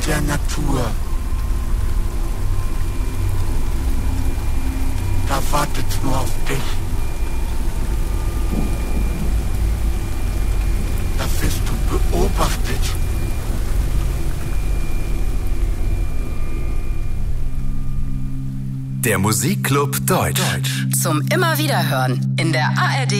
der Natur. Da wartet's nur auf dich. Da wirst du beobachtet. Der Musikclub Deutsch. Zum Immerwiederhören in der ARD